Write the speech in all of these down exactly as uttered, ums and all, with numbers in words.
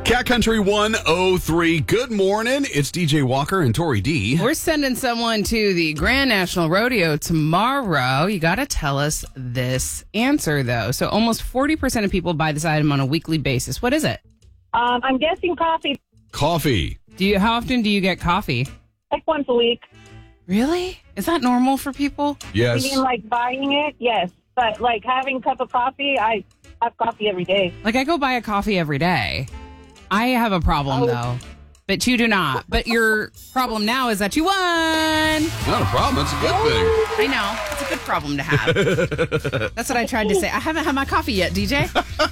Cat Country one oh three. Good morning. It's D J Walker and Tori D. We're sending someone to the Grand National Rodeo tomorrow. You got to tell us this answer, though. So almost forty percent of people buy this item on a weekly basis. What is it? Um, I'm guessing coffee. Coffee. Do you? How often do you get coffee? Like once a week. Really? Is that normal for people? Yes. You mean like buying it? Yes. But like having a cup of coffee, I have coffee every day. Like I go buy a coffee every day. I have a problem, Oh. though. But you do not. But your problem now is that you won. Not a problem. It's a good thing. I know. It's a good problem to have. That's what I tried to say. I haven't had my coffee yet, D J.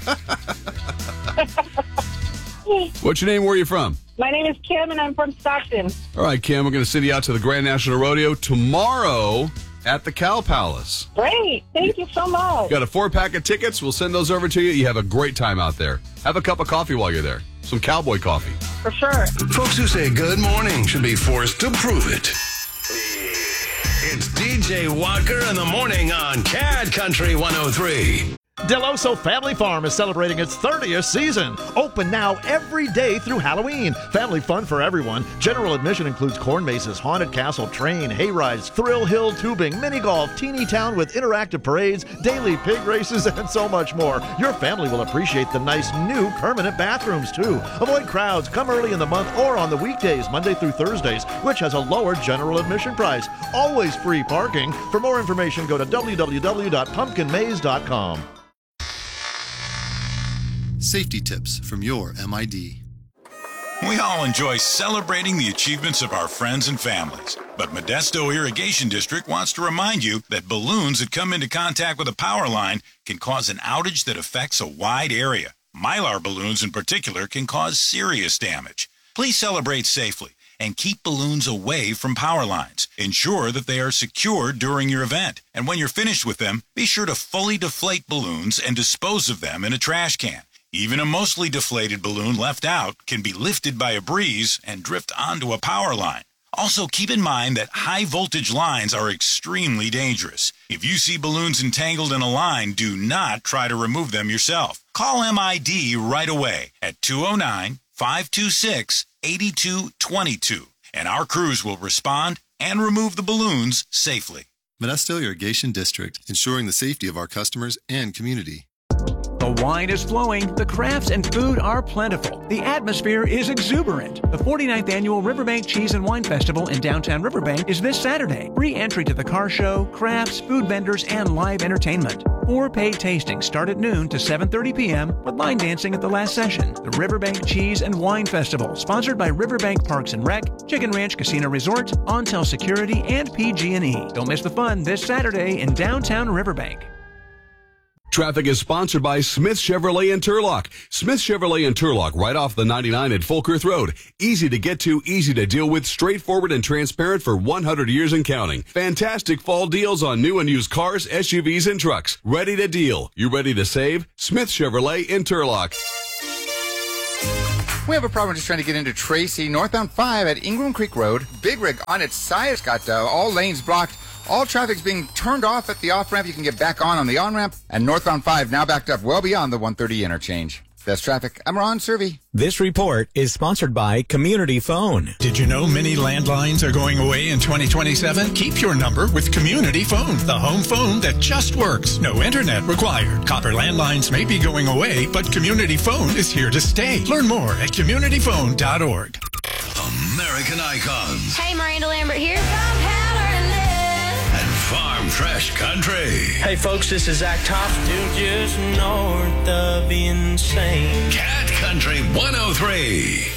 What's your name? Where are you from? My name is Kim, and I'm from Stockton. All right, Kim, we're going to send you out to the Grand National Rodeo tomorrow at the Cow Palace. Great. Thank you so much. Got a four-pack of tickets. We'll send those over to you. You have a great time out there. Have a cup of coffee while you're there. Some cowboy coffee. For sure. Folks who say good morning should be forced to prove it. It's D J Walker in the morning on Cat Country one oh three. Deloso Family Farm is celebrating its thirtieth season. Open now every day through Halloween. Family fun for everyone. General admission includes corn mazes, haunted castle, train, hay rides, thrill hill tubing, mini golf, teeny town with interactive parades, daily pig races, and so much more. Your family will appreciate the nice new permanent bathrooms too. Avoid crowds. Come early in the month or on the weekdays, Monday through Thursdays, which has a lower general admission price. Always free parking. For more information, go to w w w dot pumpkin maze dot com. Safety tips from your M I D. We all enjoy celebrating the achievements of our friends and families. But Modesto Irrigation District wants to remind you that balloons that come into contact with a power line can cause an outage that affects a wide area. Mylar balloons in particular can cause serious damage. Please celebrate safely and keep balloons away from power lines. Ensure that they are secured during your event. And when you're finished with them, be sure to fully deflate balloons and dispose of them in a trash can. Even a mostly deflated balloon left out can be lifted by a breeze and drift onto a power line. Also, keep in mind that high-voltage lines are extremely dangerous. If you see balloons entangled in a line, do not try to remove them yourself. Call M I D right away at two oh nine, five two six, eight two two two, and our crews will respond and remove the balloons safely. Modesto Irrigation District, ensuring the safety of our customers and community. The wine is flowing, the crafts and food are plentiful, the atmosphere is exuberant. The forty-ninth Annual Riverbank Cheese and Wine Festival in downtown Riverbank is this Saturday. Free entry to the car show, crafts, food vendors, and live entertainment. Four paid tastings start at noon to seven thirty p.m. with line dancing at the last session. The Riverbank Cheese and Wine Festival, sponsored by Riverbank Parks and Rec, Chicken Ranch Casino Resort, Ontel Security, and P G and E. Don't miss the fun this Saturday in downtown Riverbank. Traffic is sponsored by Smith Chevrolet in Turlock. Smith Chevrolet in Turlock, right off the ninety-nine at Folkerth Road. Easy to get to, easy to deal with, straightforward and transparent for one hundred years and counting. Fantastic fall deals on new and used cars, S U Vs, and trucks. Ready to deal. You ready to save? Smith Chevrolet in Turlock. We have a problem just trying to get into Tracy. Northbound five at Ingram Creek Road. Big Rig on its side. It's got uh, all lanes blocked. All traffic's being turned off at the off-ramp. You can get back on on the on-ramp. And northbound five now backed up well beyond the one thirty interchange. Best traffic. I'm Ron Servey. This report is sponsored by Community Phone. Did you know many landlines are going away in twenty twenty-seven? Keep your number with Community Phone, the home phone that just works. No internet required. Copper landlines may be going away, but Community Phone is here to stay. Learn more at community phone dot org. American icons. Hey, Miranda Lambert here. From And Farm Fresh Country. Hey folks, this is Zach Toff. Still just north of insane. Cat Country one oh three.